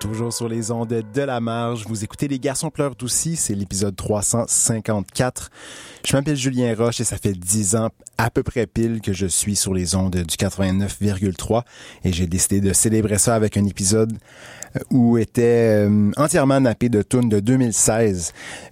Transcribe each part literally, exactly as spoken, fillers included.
Toujours sur les ondes de la marge. Vous écoutez Les Garçons pleurent aussi, c'est l'épisode trois cent cinquante-quatre. Je m'appelle Julien Roche et ça fait dix ans à peu près pile que je suis sur les ondes du quatre-vingt-neuf virgule trois et j'ai décidé de célébrer ça avec un épisode où était euh, entièrement nappé de tunes de deux mille seize.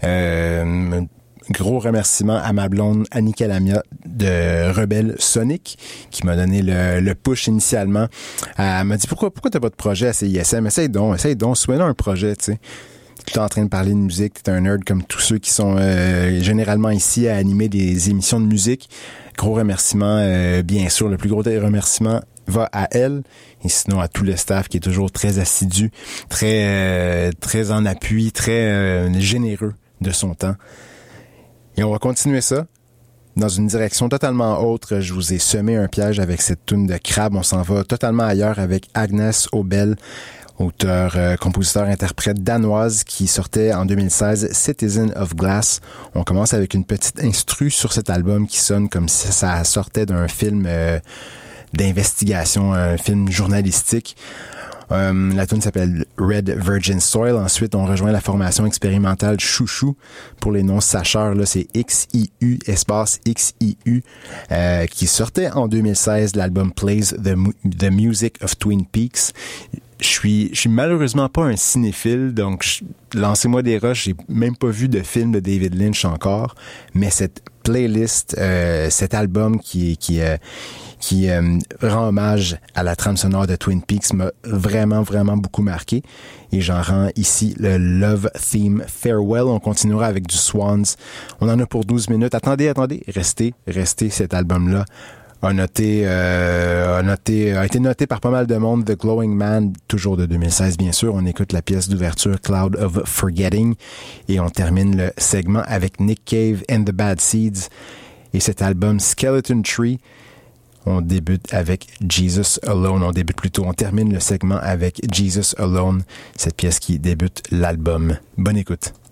Euh, Gros remerciement à ma blonde Annie Calamia de Rebelle Sonic qui m'a donné le, le push initialement. Elle m'a dit pourquoi pourquoi t'as pas de projet à C I S M? Essaye donc, essaye donc, sois-là un projet, tu sais. Tu es en train de parler de musique, t'es un nerd comme tous ceux qui sont euh, généralement ici à animer des émissions de musique. Gros remerciement, euh, bien sûr, le plus gros des remerciements va à elle et sinon à tout le staff qui est toujours très assidu, très euh, très en appui, très euh, généreux de son temps. Et on va continuer ça dans une direction totalement autre. Je vous ai semé un piège avec cette toune de crabe. On s'en va totalement ailleurs avec Agnes Obel, auteur, euh, compositeur, interprète danoise qui sortait en deux mille seize Citizen of Glass. On commence avec une petite instru sur cet album qui sonne comme si ça sortait d'un film euh, d'investigation, un film journalistique. Um, la tune s'appelle Red Virgin Soil. Ensuite, on rejoint la formation expérimentale Chouchou. Pour les non-sacheurs, là, c'est X I U, espace X I U, euh, qui sortait en deux mille seize l'album Plays the, the Music of Twin Peaks. Je suis, je suis malheureusement pas un cinéphile, donc je, lancez-moi des rushs, j'ai même pas vu de film de David Lynch encore, mais cette playlist, euh, cet album qui, qui, euh, qui euh, rend hommage à la trame sonore de Twin Peaks m'a vraiment, vraiment beaucoup marqué. Et j'en rends ici le Love Theme Farewell. On continuera avec du Swans. On en a pour douze minutes. Attendez, attendez, restez, restez, cet album-là a noté, euh, a noté, a été noté par pas mal de monde. The Glowing Man, toujours de deux mille seize, bien sûr. On écoute la pièce d'ouverture Cloud of Forgetting et on termine le segment avec Nick Cave and the Bad Seeds et cet album Skeleton Tree. On débute avec Jesus Alone. On débute plutôt, on termine le segment avec Jesus Alone, cette pièce qui débute l'album. Bonne écoute.